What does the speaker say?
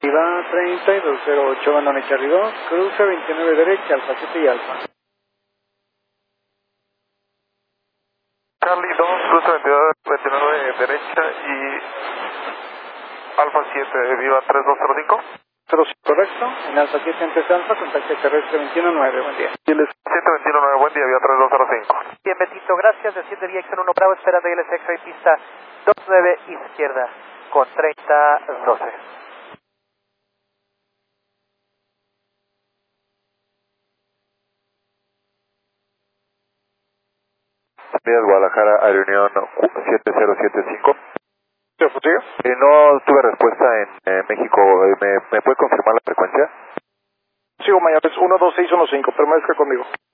Viva 3208, Bandone Charlie 2, cruce 29 derecha, Alfa 7 y Alfa. Charlie 2, cruce 29 derecha y Alfa 7, Viva 3205. Correcto, en Alfa 7 antes Alfa, contacto terrestre 219, buen día. 729, buen día, Viva 3205. Bien, Betito, gracias, desciende dirección 1 Bravo, esperando ILS y pista 29 izquierda, con 30-12. Vías Guadalajara, Aeronión 7075. ¿Sí? No tuve respuesta en México. ¿Me puede confirmar la frecuencia? Sigo Mayores 12615, permanezca conmigo.